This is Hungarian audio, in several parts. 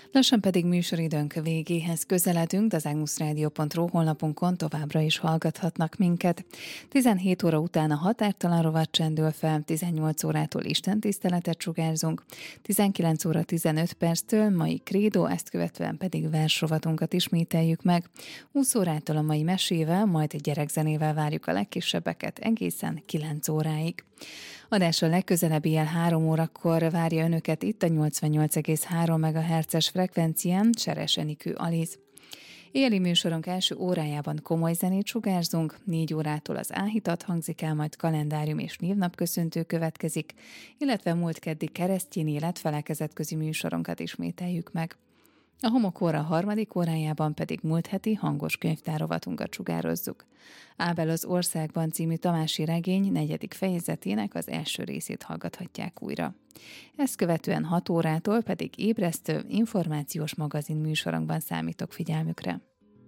Lassan pedig műsoridőnk végéhez közeledünk, de az agmusradio.ru honlapunkon továbbra is hallgathatnak minket. 17 óra után a határtalan rovat csendül fel, 18 órától istentiszteletet sugárzunk, 19 óra 15 perctől mai krédó, ezt követően pedig versrovatunkat ismételjük meg. 20 órától a mai mesével, majd egy gyerekzenével várjuk a legkisebbeket egészen 9 óráig. Adása legközelebb ilyen 3 órakor várja önöket itt a 88,3 MHz-es frekvencián Seres Enikő Aliz. Éjjeli műsorunk első órájában komoly zenét sugárzunk, 4 órától az áhítat hangzik el, majd kalendárium és névnapköszöntő következik, illetve múlt keddi keresztény élet felekezetközi műsorunkat ismételjük meg. A homokóra harmadik órájában pedig múlt heti hangos könyvtárovatunkat sugározzuk. Ábel az országban című Tamási regény 4. fejezetének az első részét hallgathatják újra. Ezt követően 6 órától pedig ébresztő, információs magazin műsorunkban számítok figyelmükre.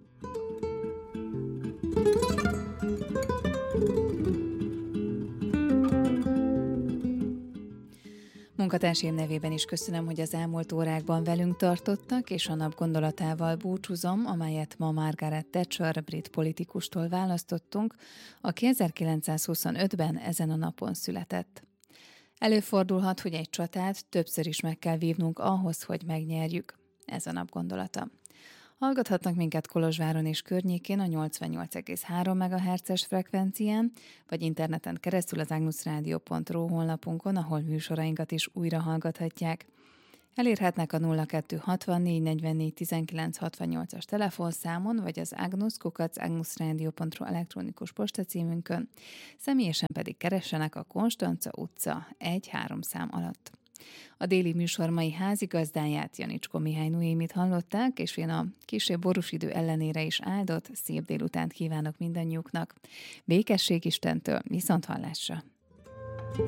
Munkatársaim nevében is köszönöm, hogy az elmúlt órákban velünk tartottak, és a nap gondolatával búcsúzom, amelyet ma Margaret Thatcher brit politikustól választottunk, aki 1925-ben ezen a napon született. Előfordulhat, hogy egy csatát többször is meg kell vívnunk ahhoz, hogy megnyerjük. Ez a nap gondolata. Hallgathatnak minket Kolozsváron és környékén a 88,3 MHz-es frekvencián, vagy interneten keresztül az agmusradio.ru honlapunkon, ahol műsorainkat is újra hallgathatják. Elérhetnek a 0264 44 19 68-as telefonszámon, vagy az agnus@agmusradio.ru elektronikus postacímünkön, személyesen pedig keressenek a Konstanca utca 1-3 szám alatt. A déli műsor mai házigazdáját, Janicskó Mihály Noémit hallották, és én a kisebb borús idő ellenére is áldott, szép délutánt kívánok mindannyiuknak. Békesség Istentől, viszonthallásra!